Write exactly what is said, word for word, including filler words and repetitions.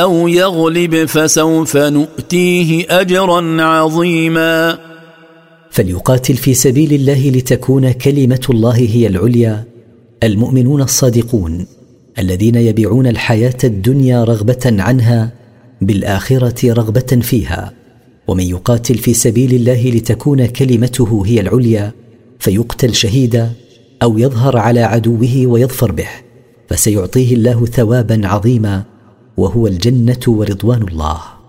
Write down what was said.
أو يغلب فسوف نؤتيه أجرا عظيما. فليقاتل في سبيل الله لتكون كلمة الله هي العليا المؤمنون الصادقون الذين يبيعون الحياة الدنيا رغبة عنها بالآخرة رغبة فيها. ومن يقاتل في سبيل الله لتكون كلمته هي العليا فيقتل شهيدا أو يظهر على عدوه ويظفر به، فسيعطيه الله ثوابا عظيما وهو الجنة ورضوان الله.